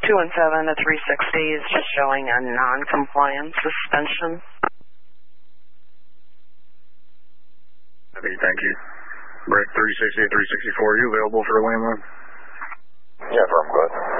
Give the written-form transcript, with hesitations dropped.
217 to 360 is just showing a non-compliance suspension. Okay, thank you. Break 360 to 364, are you available for a landline? Yeah, firm, go ahead.